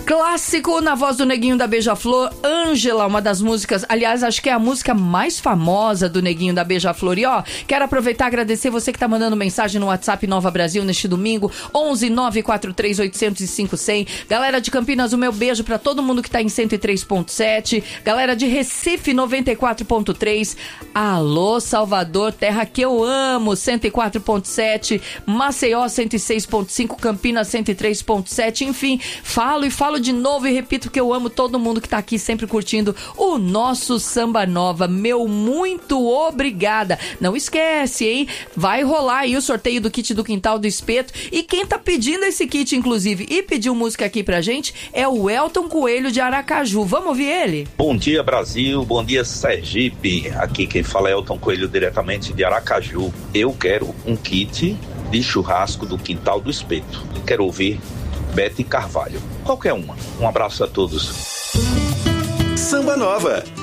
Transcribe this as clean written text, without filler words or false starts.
Clássico na voz do Neguinho da Beija-Flor, Ângela, uma das músicas, aliás, acho que é a música mais famosa do Neguinho da Beija-Flor. E ó, quero aproveitar e agradecer você que tá mandando mensagem no WhatsApp Nova Brasil neste domingo, 11 943 805 100. Galera de Campinas, o meu beijo pra todo mundo que tá em 103.7. Galera de Recife, 94.3. Alô, Salvador, terra que eu amo, 104.7. Maceió, 106.5. Campinas, 103.7. Enfim, falo de novo e repito que eu amo todo mundo que tá aqui sempre curtindo o nosso Samba Nova. Meu muito obrigada. Não esquece, hein? Vai rolar aí o sorteio do kit do Quintal do Espeto. E quem tá pedindo esse kit, inclusive, e pediu música aqui pra gente, é o Elton Coelho de Aracaju. Vamos ouvir ele? Bom dia, Brasil. Bom dia, Sergipe. Aqui quem fala é Elton Coelho, diretamente de Aracaju. Eu quero um kit de churrasco do Quintal do Espeto. Quero ouvir Bete Carvalho. Qualquer uma. Um abraço a todos. Samba Nova,